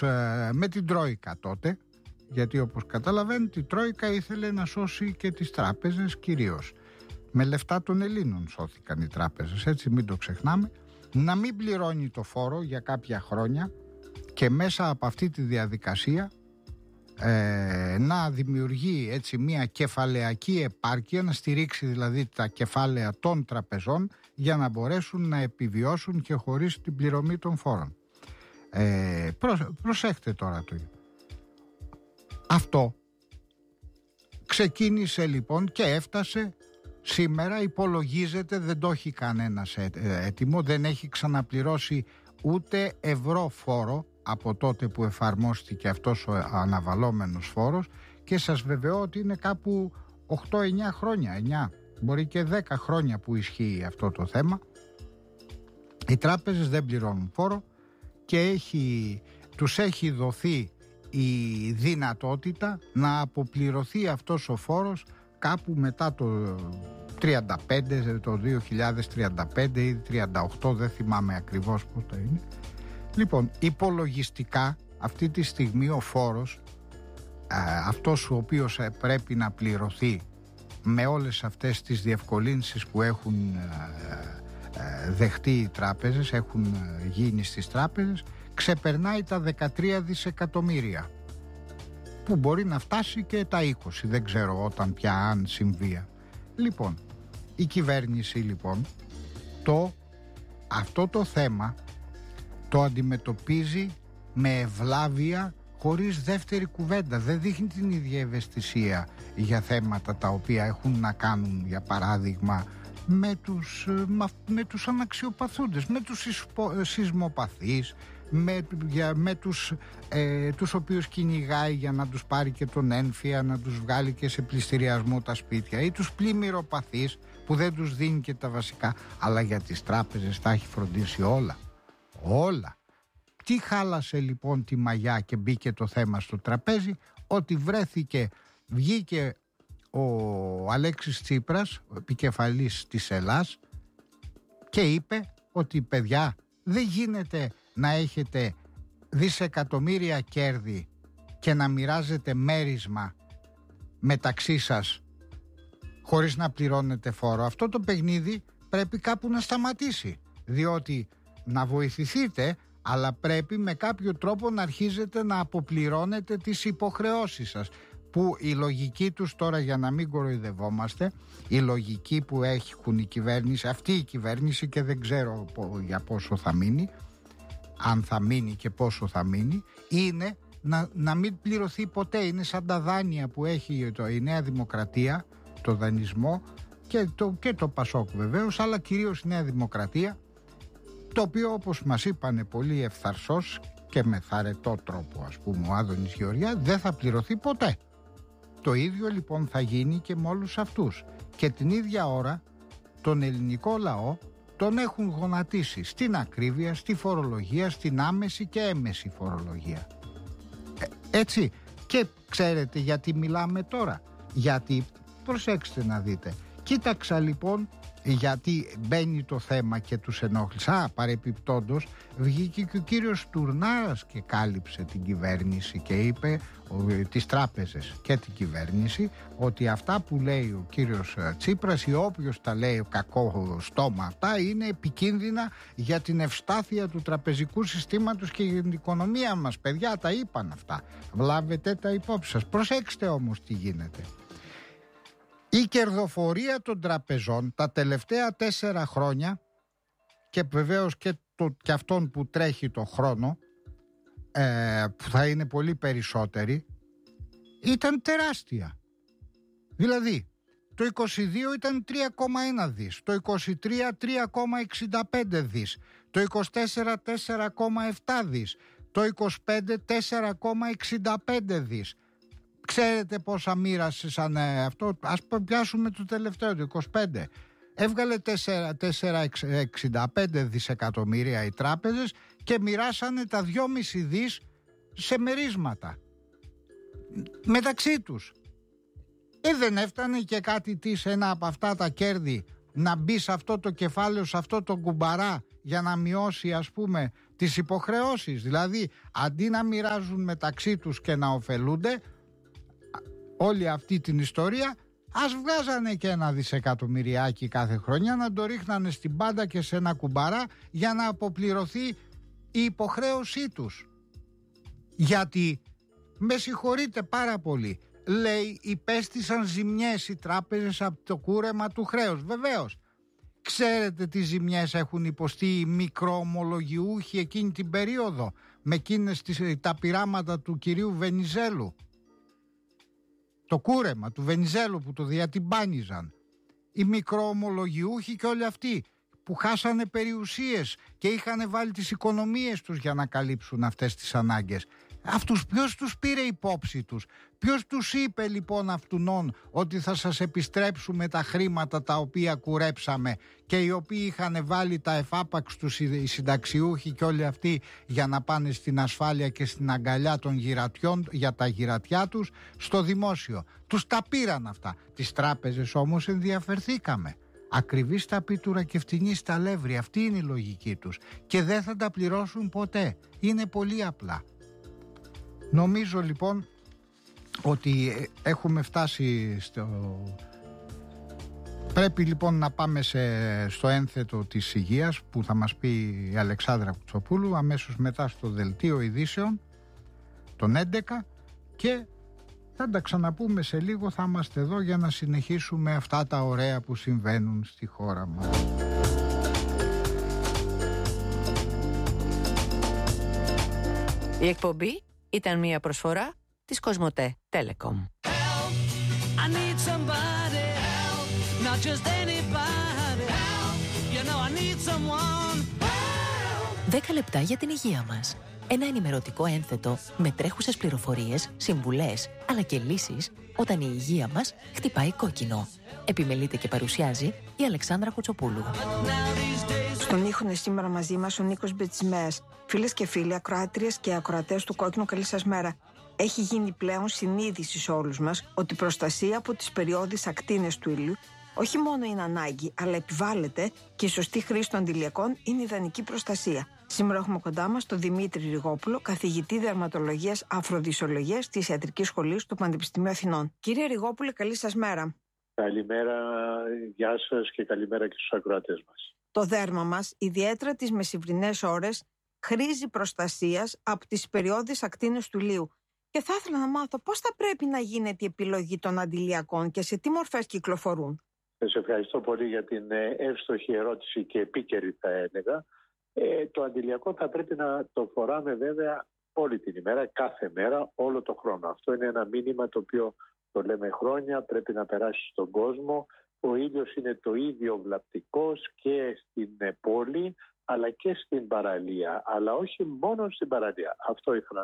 με την Τρόικα τότε, γιατί όπως καταλαβαίνετε η Τρόικα ήθελε να σώσει και τις τράπεζες κυρίως. Με λεφτά των Ελλήνων σώθηκαν οι τράπεζες, έτσι μην το ξεχνάμε. Να μην πληρώνει το φόρο για κάποια χρόνια και μέσα από αυτή τη διαδικασία να δημιουργεί έτσι μια κεφαλαιακή επάρκεια, να στηρίξει δηλαδή τα κεφάλαια των τραπεζών για να μπορέσουν να επιβιώσουν και χωρίς την πληρωμή των φόρων. Προσέχτε τώρα το. Αυτό ξεκίνησε λοιπόν και έφτασε σήμερα, υπολογίζεται, δεν το έχει κανένας έτοιμο, δεν έχει ξαναπληρώσει ούτε ευρώ φόρο από τότε που εφαρμόστηκε αυτός ο αναβαλόμενος φόρος, και σας βεβαιώ ότι είναι κάπου 8-9 χρόνια, 9, μπορεί και 10 χρόνια που ισχύει αυτό το θέμα. Οι τράπεζες δεν πληρώνουν φόρο και τους έχει δοθεί η δυνατότητα να αποπληρωθεί αυτός ο φόρος κάπου μετά το 35, το 2035 ή 38, δεν θυμάμαι ακριβώς πότε είναι. Λοιπόν, υπολογιστικά αυτή τη στιγμή ο φόρος, αυτός ο οποίος πρέπει να πληρωθεί με όλες αυτές τις διευκολύνσεις που έχουν δεχτεί οι τράπεζες, έχουν γίνει στις τράπεζες, ξεπερνάει τα 13 δισεκατομμύρια, που μπορεί να φτάσει και τα 20, δεν ξέρω όταν πια, αν συμβεί. Λοιπόν, η κυβέρνηση λοιπόν αυτό το θέμα το αντιμετωπίζει με ευλάβεια, χωρίς δεύτερη κουβέντα. Δεν δείχνει την ίδια ευαισθησία για θέματα τα οποία έχουν να κάνουν, για παράδειγμα, με τους αναξιοπαθούντες, με τους σεισμοπαθείς, με τους οποίους κυνηγάει για να τους πάρει και τον ένφια, να τους βγάλει και σε πληστηριασμό τα σπίτια, ή τους πλημμυροπαθείς που δεν τους δίνει και τα βασικά. Αλλά για τις τράπεζες τα έχει φροντίσει όλα. Τι χάλασε λοιπόν τη μαγιά και μπήκε το θέμα στο τραπέζι? Ότι βγήκε ο Αλέξης Τσίπρας, ο επικεφαλής της Ελλάς, και είπε ότι παιδιά, δεν γίνεται να έχετε δισεκατομμύρια κέρδη και να μοιράζετε μέρισμα μεταξύ σας χωρίς να πληρώνετε φόρο. Αυτό το παιχνίδι πρέπει κάπου να σταματήσει, διότι να βοηθηθείτε, αλλά πρέπει με κάποιο τρόπο να αρχίζετε να αποπληρώνετε τις υποχρεώσεις σας, που η λογική τους τώρα, για να μην κοροϊδευόμαστε, η λογική που έχουν αυτή η κυβέρνηση, και δεν ξέρω για πόσο θα μείνει, αν θα μείνει και πόσο θα μείνει, είναι να μην πληρωθεί ποτέ. Είναι σαν τα δάνεια που έχει η Νέα Δημοκρατία, το δανεισμό, και το Πασόκ βεβαίως, αλλά κυρίως η Νέα Δημοκρατία, το οποίο, όπως μας είπανε πολύ ευθαρσώς και με θαρετό τρόπο, ας πούμε, ο Άδωνης Γεωργιά, δεν θα πληρωθεί ποτέ. Το ίδιο λοιπόν θα γίνει και με όλους αυτούς. Και την ίδια ώρα τον ελληνικό λαό τον έχουν γονατίσει στην ακρίβεια, στη φορολογία, στην άμεση και έμεση φορολογία. Έτσι. Και ξέρετε γιατί μιλάμε τώρα? Γιατί, προσέξτε να δείτε, κοίταξα λοιπόν γιατί μπαίνει το θέμα και τους ενόχλησε. Παρεπιπτόντως βγήκε και ο κύριος Τουρνάρας και κάλυψε την κυβέρνηση και είπε, τις τράπεζες και την κυβέρνηση, ότι αυτά που λέει ο κύριος Τσίπρας, ή όποιος τα λέει κακό στόμα, αυτά είναι επικίνδυνα για την ευστάθεια του τραπεζικού συστήματος και για την οικονομία μας. Παιδιά, τα είπαν αυτά, βλάβετε τα υπόψη σας. Προσέξτε όμως τι γίνεται. Η κερδοφορία των τραπεζών τα τελευταία 4 χρόνια, και βεβαίως και αυτόν που τρέχει το χρόνο, που θα είναι πολύ περισσότεροι, ήταν τεράστια. Δηλαδή το 22 ήταν 3,1 δις, το 23 3,65 δις, το 24 4,7 δις, το 25 4,65 δις. Ξέρετε πόσα μοίρασε σαν αυτό? Ας πιάσουμε το τελευταίο, το 25. Έβγαλε 4,65 δισεκατομμύρια οι τράπεζες και μοιράσανε τα 2,5 δις σε μερίσματα μεταξύ τους. Δεν έφτανε και κάτι ένα από αυτά τα κέρδη να μπει σε αυτό το κεφάλαιο, σε αυτό το κουμπαρά, για να μειώσει, ας πούμε, τις υποχρεώσεις. Δηλαδή αντί να μοιράζουν μεταξύ τους και να ωφελούνται όλη αυτή την ιστορία, ας βγάζανε και 1 δισεκατομμυριάκι κάθε χρονιά να το ρίχνανε στην πάντα και σε ένα κουμπαρά για να αποπληρωθεί η υποχρέωσή τους. Γιατί, με συγχωρείτε πάρα πολύ, λέει, υπέστησαν ζημιές οι τράπεζες από το κούρεμα του χρέους. Βεβαίως, ξέρετε τι ζημιές έχουν υποστεί οι μικροομολογιούχοι εκείνη την περίοδο με εκείνες τα πειράματα του κυρίου Βενιζέλου. Το κούρεμα του Βενιζέλου που το διατυμπάνιζαν. Οι μικροομολογιούχοι και όλοι αυτοί που χάσανε περιουσίες και είχαν βάλει τις οικονομίες τους για να καλύψουν αυτές τις ανάγκες. Αυτούς ποιος τους πήρε υπόψη τους? Ποιος τους είπε λοιπόν αυτουνών ότι θα σας επιστρέψουμε τα χρήματα τα οποία κουρέψαμε και οι οποίοι είχαν βάλει τα εφάπαξ τους οι συνταξιούχοι και όλοι αυτοί για να πάνε στην ασφάλεια και στην αγκαλιά των γυρατιών για τα γυρατιά τους στο δημόσιο? Τους τα πήραν αυτά. Τις τράπεζες όμως ενδιαφερθήκαμε. Ακριβή στα πίτουρα και φτηνή στα λεύρη. Αυτή είναι η λογική τους και δεν θα τα πληρώσουν ποτέ. Είναι πολύ απλά. Νομίζω λοιπόν ότι έχουμε φτάσει Πρέπει λοιπόν να πάμε στο ένθετο της υγείας που θα μας πει η Αλεξάνδρα Κουτσοπούλου αμέσως μετά στο δελτίο ειδήσεων των 11 και θα τα ξαναπούμε σε λίγο. Θα είμαστε εδώ για να συνεχίσουμε αυτά τα ωραία που συμβαίνουν στη χώρα μας. Η εκπομπή ήταν μια προσφορά της Κοσμοτέ Telecom. 10 λεπτά για την υγεία μας. Ένα ενημερωτικό ένθετο με τρέχουσες πληροφορίες, συμβουλές, αλλά και λύσεις όταν η υγεία μας χτυπάει κόκκινο. Επιμελείται και παρουσιάζει η Αλεξάνδρα Κουτσοπούλου. Στον ήχο είναι σήμερα μαζί μας ο Νίκος Μπετσιμέας. Φίλες και φίλοι, ακροάτριες και ακροατές του Κόκκινου, καλή σας μέρα. Έχει γίνει πλέον συνείδηση σε όλους μας ότι η προστασία από τις περιώδεις ακτίνες του ήλιου όχι μόνο είναι ανάγκη, αλλά επιβάλλεται και η σωστή χρήση των αντιλιακών είναι ιδανική προστασία. Σήμερα έχουμε κοντά μας τον Δημήτρη Ριγόπουλο, καθηγητή δερματολογίας αφροδισιολογίας της Ιατρικής Σχολής του Πανεπιστημίου Αθηνών. Κύριε Ριγόπουλε, καλή σας μέρα. Καλημέρα, γεια σας και καλημέρα και στους ακροατές μας. Το δέρμα μας, ιδιαίτερα τις μεσημβρινές ώρες, χρήζει προστασίας από τις περιώδεις ακτίνες του ηλίου. Και θα ήθελα να μάθω πώς θα πρέπει να γίνεται η επιλογή των αντιλιακών και σε τι μορφές κυκλοφορούν. Σας ευχαριστώ πολύ για την εύστοχη ερώτηση και επίκαιρη θα έλεγα. Το αντιλιακό θα πρέπει να το φοράμε βέβαια όλη την ημέρα, κάθε μέρα, όλο το χρόνο. Αυτό είναι ένα μήνυμα το οποίο το λέμε χρόνια, πρέπει να περάσει στον κόσμο. Ο ήλιος είναι το ίδιο βλαπτικός και στην πόλη αλλά και στην παραλία, αλλά όχι μόνο στην παραλία. Αυτό ήθελα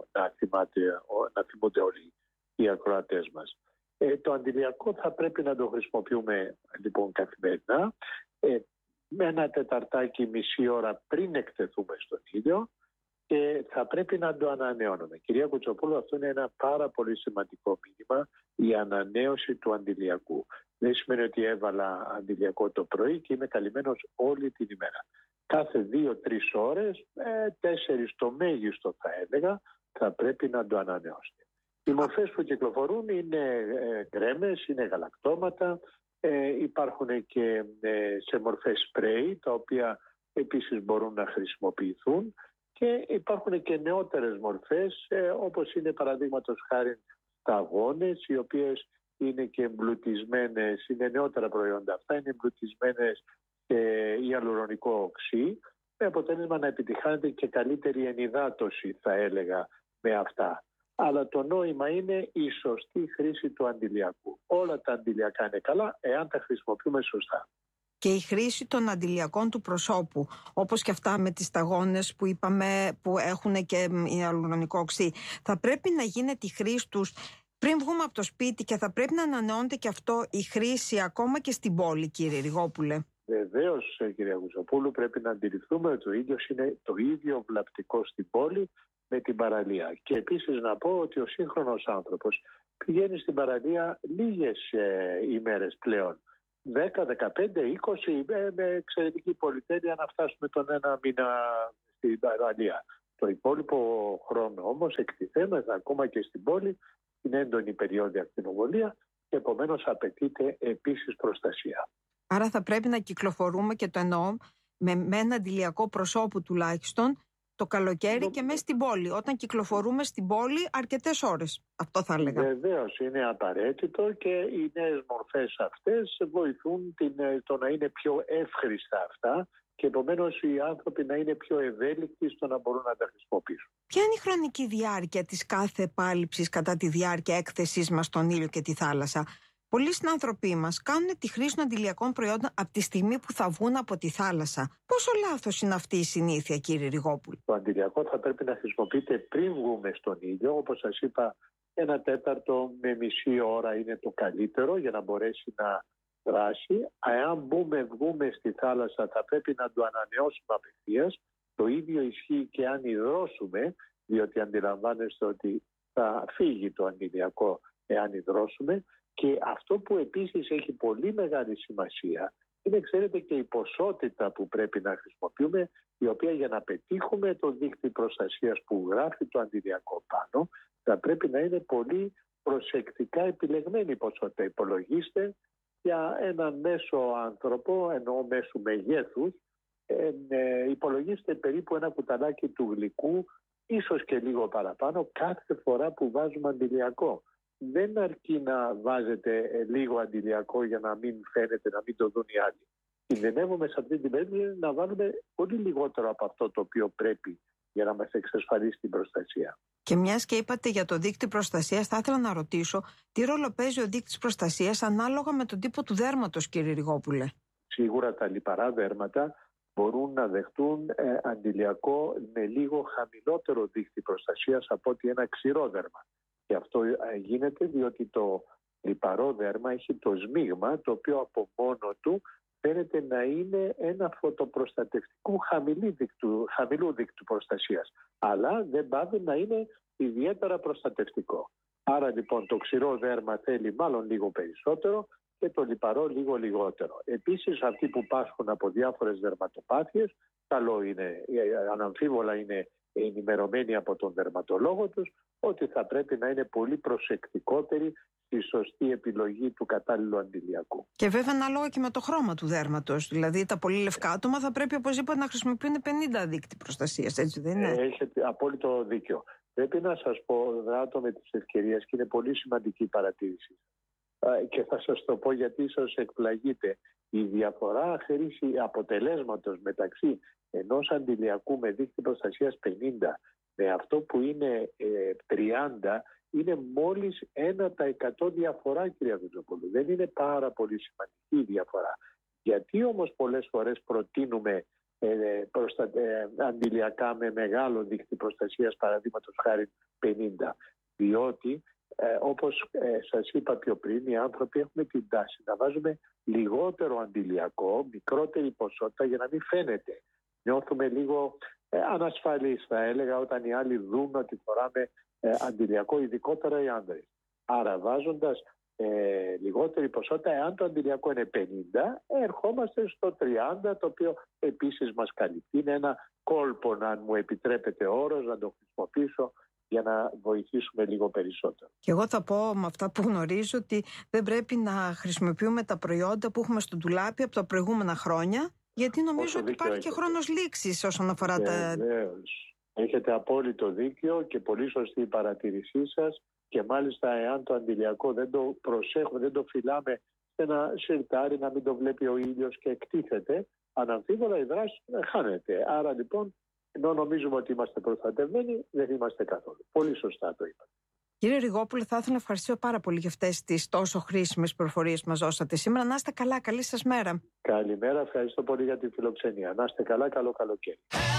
να θυμούνται όλοι οι ακροατές μας. Το αντιλιακό θα πρέπει να το χρησιμοποιούμε λοιπόν καθημερινά, με ένα τεταρτάκι μισή ώρα πριν εκτεθούμε στον ήλιο και θα πρέπει να το ανανεώνουμε. Κυρία Κουτσοπούλου, αυτό είναι ένα πάρα πολύ σημαντικό μήνυμα, η ανανέωση του αντιλιακού. Δεν σημαίνει ότι έβαλα αντιλιακό το πρωί και είμαι καλυμμένος όλη την ημέρα. Κάθε 2-3 ώρες, 4 το μέγιστο θα έλεγα, θα πρέπει να το ανανεώσετε. Οι μορφές που κυκλοφορούν είναι κρέμες, είναι γαλακτώματα, υπάρχουν και σε μορφές σπρέι, τα οποία επίσης μπορούν να χρησιμοποιηθούν και υπάρχουν και νεότερες μορφές, όπως είναι παραδείγματος χάρη σταγόνες, οι οποίες είναι και εμπλουτισμένες, είναι νεότερα προϊόντα αυτά, είναι εμπλουτισμένες ιαλουρονικό οξύ, με αποτέλεσμα να επιτυχάνεται και καλύτερη ενυδάτωση θα έλεγα με αυτά. Αλλά το νόημα είναι η σωστή χρήση του αντιλιακού. Όλα τα αντιλιακά είναι καλά εάν τα χρησιμοποιούμε σωστά. Και η χρήση των αντιλιακών του προσώπου, όπως και αυτά με τις σταγόνες που είπαμε που έχουν και ιαλουρονικό οξύ, θα πρέπει να γίνεται η χρήση τους πριν βγούμε από το σπίτι και θα πρέπει να ανανεώνεται και αυτό η χρήση ακόμα και στην πόλη, κύριε Ριγόπουλε. Βεβαίως, κυρία Κουτσοπούλου, πρέπει να αντιληφθούμε ότι ο ήλιος είναι το ίδιο βλαπτικό στην πόλη με την παραλία. Και επίσης να πω ότι ο σύγχρονος άνθρωπος πηγαίνει στην παραλία λίγες ημέρες πλέον. 10, 15, 20 με εξαιρετική πολυτέλεια να φτάσουμε τον ένα μήνα στην παραλία. Το υπόλοιπο χρόνο όμως εκτιθέμεθα ακόμα και στην πόλη στην έντονη περιόδια ακτινοβολία και επομένως απαιτείται επίσης προστασία. Άρα θα πρέπει να κυκλοφορούμε, και το εννοώ, με ένα αντιλιακό προσώπου τουλάχιστον το καλοκαίρι και μέσα στην πόλη. Όταν κυκλοφορούμε στην πόλη αρκετές ώρες. Αυτό θα έλεγα. Βεβαίως είναι απαραίτητο και οι νέες μορφές αυτές βοηθούν το να είναι πιο εύχρηστα αυτά και επομένως οι άνθρωποι να είναι πιο ευέλικτοι στο να μπορούν να τα χρησιμοποιήσουν. Ποια είναι η χρονική διάρκεια της κάθε επάλυψης κατά τη διάρκεια έκθεσής μας στον ήλιο και τη θάλασσα? Πολλοί συνάνθρωποι μας κάνουν τη χρήση των αντιλιακών προϊόντων από τη στιγμή που θα βγουν από τη θάλασσα. Πόσο λάθος είναι αυτή η συνήθεια, κύριε Ριγόπουλε? Το αντιλιακό θα πρέπει να χρησιμοποιείται πριν βγούμε στον ήλιο. Όπως σας είπα, 1/4 με μισή ώρα είναι το καλύτερο για να μπορέσει να δράσει. Αν βγούμε στη θάλασσα θα πρέπει να το ανανεώσουμε απευθείας. Το ίδιο ισχύει και αν υδρώσουμε, διότι αντιλαμβάνεστε ότι θα φύγει το αντιλιακό εάν υδρώσουμε. Και αυτό που επίσης έχει πολύ μεγάλη σημασία είναι, ξέρετε, και η ποσότητα που πρέπει να χρησιμοποιούμε, η οποία για να πετύχουμε το δίκτυο προστασίας που γράφει το αντιλιακό πάνω, θα πρέπει να είναι πολύ προσεκτικά επιλεγμένη η ποσότητα. Υπολογίστε για έναν μέσο άνθρωπο, εννοώ μέσου μεγέθους, υπολογίστε περίπου ένα κουταλάκι του γλυκού, ίσως και λίγο παραπάνω, κάθε φορά που βάζουμε αντιλιακό. Δεν αρκεί να βάζετε λίγο αντιλιακό για να μην φαίνεται, να μην το δουν οι άλλοι. Κινδυνεύουμε σε αυτή την περίπτωση να βάλουμε πολύ λιγότερο από αυτό το οποίο πρέπει για να μας εξασφαλίσει την προστασία. Και μιας και είπατε για το δίκτυο προστασίας, θα ήθελα να ρωτήσω τι ρόλο παίζει ο δίκτυος προστασίας ανάλογα με τον τύπο του δέρματος, κύριε Ριγόπουλε? Σίγουρα τα λιπαρά δέρματα μπορούν να δεχτούν αντιλιακό με λίγο χαμηλότερο δίκτυο προστασίας από ότι ένα ξηρό δέρμα. Και αυτό γίνεται διότι το λιπαρό δέρμα έχει το σμίγμα, το οποίο από μόνο του φαίνεται να είναι ένα φωτοπροστατευτικό χαμηλού δίκτυου προστασίας. Αλλά δεν πάβει να είναι ιδιαίτερα προστατευτικό. Άρα λοιπόν το ξηρό δέρμα θέλει μάλλον λίγο περισσότερο και το λιπαρό λίγο λιγότερο. Επίσης αυτοί που πάσχουν από διάφορες δερματοπάθειες, καλό είναι, αναμφίβολα είναι ενημερωμένοι από τον δερματολόγο τους ότι θα πρέπει να είναι πολύ προσεκτικότεροι στη σωστή επιλογή του κατάλληλου αντιλιακού. Και βέβαια ανάλογα και με το χρώμα του δέρματος. Δηλαδή τα πολύ λευκά άτομα θα πρέπει οπωσδήποτε να χρησιμοποιούν 50 δίκτυα προστασίας, έτσι δεν είναι? Έχετε απόλυτο δίκιο. Πρέπει να σας πω, δράτω με τις ευκαιρίες, και είναι πολύ σημαντική η παρατήρηση. Και θα σας το πω γιατί ίσως εκπλαγείτε. Η διαφορά χρήση αποτελέσματος μεταξύ ενός αντιλιακού με δίκτυο προστασίας 50 με αυτό που είναι 30 είναι μόλις 1% διαφορά, κυρία Βιτζοπούλου. Δεν είναι πάρα πολύ σημαντική η διαφορά. Γιατί όμως πολλές φορές προτείνουμε αντιλιακά με μεγάλο δίκτυο προστασίας, παραδείγματος χάρη 50? Διότι όπως σας είπα πιο πριν, οι άνθρωποι έχουμε την τάση να βάζουμε λιγότερο αντιλιακό, μικρότερη ποσότητα για να μην φαίνεται. Νιώθουμε λίγο ανασφαλείς, θα έλεγα, όταν οι άλλοι δουν ότι φοράμε αντιλιακό, ειδικότερα οι άνδρες. Άρα βάζοντας λιγότερη ποσότητα, εάν το αντιλιακό είναι 50, ερχόμαστε στο 30, το οποίο επίσης μας καλύπτει. Είναι ένα κόλπο, αν μου επιτρέπετε ο όρος, να το χρησιμοποιήσω για να βοηθήσουμε λίγο περισσότερο. Και εγώ θα πω με αυτά που γνωρίζω ότι δεν πρέπει να χρησιμοποιούμε τα προϊόντα που έχουμε στο ντουλάπι από τα προηγούμενα χρόνια, γιατί νομίζω ότι υπάρχει και χρόνος λήξης όσον αφορά τα... Βεβαίως. Έχετε απόλυτο δίκιο και πολύ σωστή η παρατήρησή σας, και μάλιστα εάν το αντιλιακό δεν το προσέχουμε, δεν το φυλάμε σε ένα σιρτάρι να μην το βλέπει ο ήλιος και εκτίθεται, αναμφίβολα η δράση χάνεται. Άρα λοιπόν, ενώ νομίζουμε ότι είμαστε προστατευμένοι, δεν είμαστε καθόλου. Πολύ σωστά το είπατε. Κύριε Ριγόπουλε, θα ήθελα να ευχαριστήσω πάρα πολύ για αυτές τις τόσο χρήσιμες πληροφορίες που μας δώσατε σήμερα. Να είστε καλά, καλή σας μέρα. Καλημέρα, ευχαριστώ πολύ για τη φιλοξενία. Να είστε καλά, καλό καλοκαίρι.